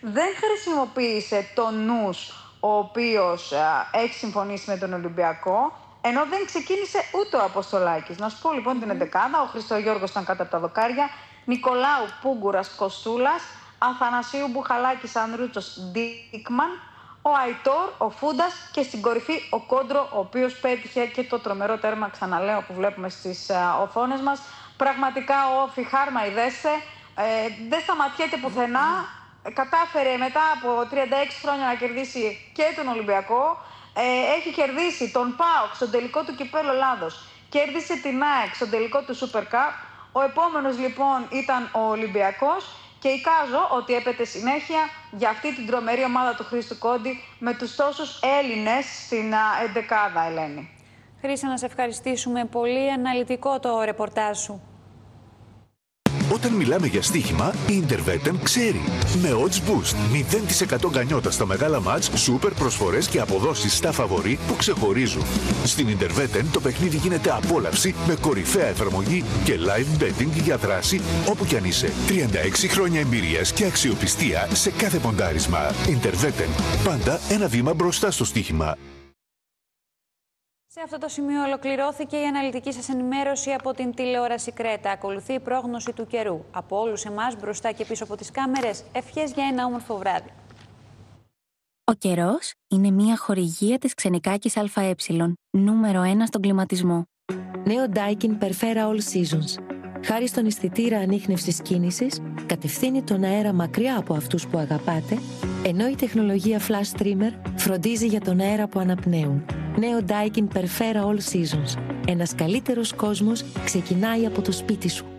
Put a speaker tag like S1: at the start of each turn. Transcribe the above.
S1: δεν χρησιμοποίησε τον νους ο οποίος έχει συμφωνήσει με τον Ολυμπιακό, ενώ δεν ξεκίνησε ούτε ο Αποστολάκης. Να σου πω λοιπόν την εντεκάδα: ο Χριστογιώργος ήταν κάτω από τα δοκάρια, Νικολάου, Πούγκουρας, Κοστούλας, Αθανασίου, Μπουχαλάκης, Ανρούτσος, Ντίκμαν, ο Αϊτόρ, ο Φούντας και στην κορυφή ο Κόντρο, ο οποίος πέτυχε και το τρομερό τέρμα, ξαναλέω, που βλέπουμε στις οθόνες μας. Πραγματικά ο Όφη, χάρμα ειδέστε, δεν σταματιέται πουθενά. Κατάφερε μετά από 36 χρόνια να κερδίσει και τον Ολυμπιακό. Έχει κερδίσει τον ΠΑΟΚ στον τελικό του Κυπέλλου Ελλάδος. Κέρδισε την ΑΕΚ στον τελικό του Super Cup. Ο επόμενος λοιπόν ήταν ο Ολυμπιακός και εικάζω ότι έπεται συνέχεια για αυτή την τρομερή ομάδα του Χρήστου Κόντι με τους τόσους Έλληνες στην εντεκάδα, Ελένη.
S2: Χρήση, να σε ευχαριστήσουμε πολύ. Αναλυτικό το ρεπορτάζ σου.
S3: Όταν μιλάμε για στοίχημα, η Intervetem ξέρει. Με Odds Boost, 0% γκανιότα στα μεγάλα μάτς, σούπερ προσφορές και αποδόσεις στα φαβορί που ξεχωρίζουν. Στην Intervetem το παιχνίδι γίνεται απόλαυση με κορυφαία εφαρμογή και live betting για δράση όπου κι αν είσαι. 36 χρόνια εμπειρίας και αξιοπιστία σε κάθε ποντάρισμα. Intervetem, πάντα ένα βήμα μπροστά στο στοίχημα.
S2: Σε αυτό το σημείο ολοκληρώθηκε η αναλυτική σας ενημέρωση από την τηλεόραση Κρέτα. Ακολουθεί η πρόγνωση του καιρού. Από όλους εμάς, μπροστά και πίσω από τις κάμερες, ευχές για ένα όμορφο βράδυ.
S4: Ο καιρός είναι μια χορηγία της Ξενικάκης ΑΕ, νούμερο 1 στον κλιματισμό.
S5: Νέο Daikin Perfera All Seasons. Χάρη στον αισθητήρα ανίχνευσης κίνησης, κατευθύνει τον αέρα μακριά από αυτούς που αγαπάτε, ενώ η τεχνολογία Flash Streamer φροντίζει για τον αέρα που αναπνέουν. Νέο Daikin Perfera All Seasons. Ένας καλύτερος κόσμος ξεκινάει από το σπίτι σου.